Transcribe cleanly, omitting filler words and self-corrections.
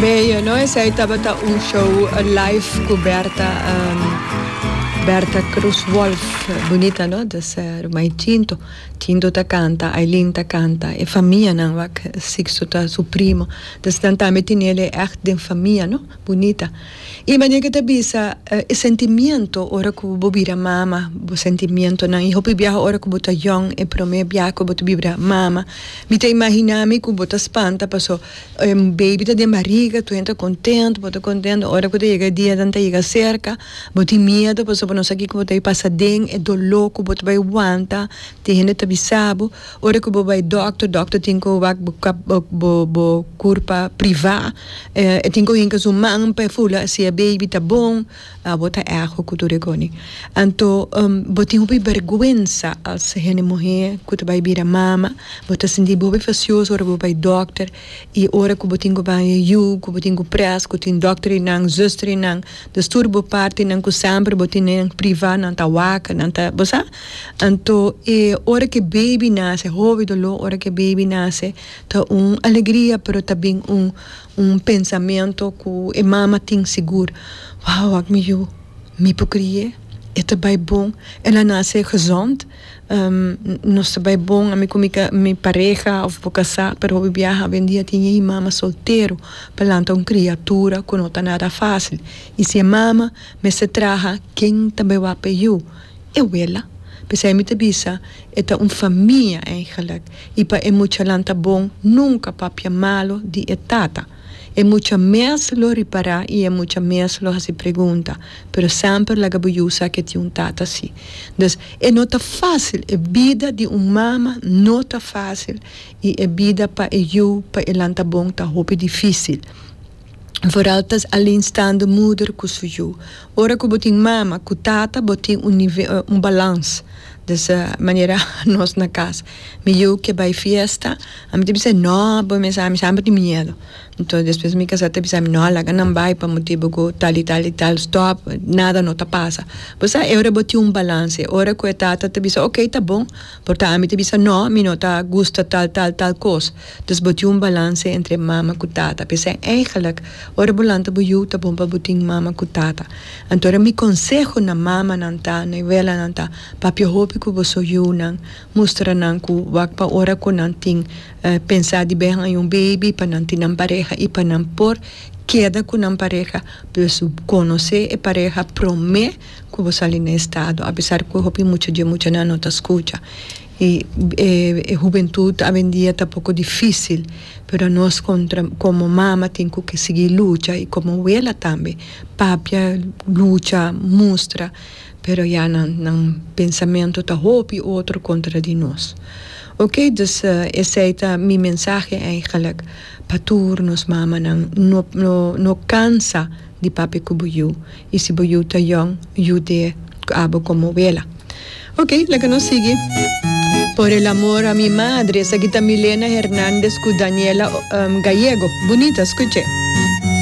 Bem, nós aí estava um show live com Berta Cruz Wolf, bonita, não? Das Romai Tinto ta canta, Aileen ta canta, e família não, que Sixto ta su primo, das tanta metinele echt de família, não? Bonita. E mas que tabisa e sentimento ora que bo bira mama, bo sentimento não, e hopi biaha ora que bo ta young e prome biaha que bo ta bira mama. Mi te imaginami que bo ta spanta, passo baby ta de mariga, tu entra contento, bo ta contento, ora que te dia tanta chega cerca, bo ti medo, passo bo não sei que bo ta passa den e dolor que bo ta vai aguanta, te hende ta bisabo, ora que bo vai doctor tem que wak bo curpa privada, e tem que hinka su man pe fula se baby tá bom, bota erro que tu reconi. Então, botin uma vergonha als gente mulher que tu vai vir a mama, bota sentir bobe facioso, ora vai doctor, e ora que botin que vai you, que botin que press, que tem doctor nang, zuster nang, disturbo parte nang que sempre botin nang privado, nang ta waka, nang ta, bosa? Então, e ora que baby nasce, houve dolor, ora que baby nasce, tá alegria, pero também pensamento que a mama tem seguro. Uau, ik me procrie, het bij bom, ela nasce gezond, nós bij bom, a minha pareja of casar, pero we viaja vendia tinha mama solteiro, pelanta criatura que não tá nada fácil. E se a mama me se traja, quem também vai para eu? Eu ela. Pensei me te bisa, é família eigenlijk. E para é muito lanta bom, nunca papia malo de etata. É muito mais lo reparar e é muito mais lo se pergunta, pero sempre la gabuiosa que tem tata assim. Então, é não tá fácil, a vida de mama não tá fácil e a vida para eu, para lanta bom tá hope difícil. Vooral tas alleen staande moeder kusuju. Ora que botin mama, ku tata botin balans. Dessa maneira nós na casa. Eu que vai festa, a mim disse não, bom me sempre de medo. Então depois me casar disse não, lá não vai para motivo que tal e tal stop, nada não tá passa. Pois eu reboti balance. Ora que tata te disse ok, tá bom. Portanto a mim disse não, me não tá gusta tal coisa. Dus boti balance entre mama e tata. Pensei eigenlijk ora bolante boiu tá bom para botin mama e tata. Então me consejo na mama não tá, na vela não tá, papi hope que você yunan mostra nan ku wak pa ora ko nan ting pensar de bem em baby para não ter nan pareja e para não por queda com nan pareja para conhecer a pareja promete que você ali no estado apesar que hope muito não nota escuta e juventude hoje em dia tá pouco difícil pero nós como mama tem que seguir luta e como ela também papia luta mostra pero já não pensamento tá hope outro contra de nós. Ok, dus essa é a minha mensagem eigenlijk para turnos mama não cansa de papi que boiu e se boiu tá young de abo como ela. Ok, lá que nos sigue. Por el amor a mi madre, essa aqui tá Milena Hernández com Daniela Gallego. Bonita, escute.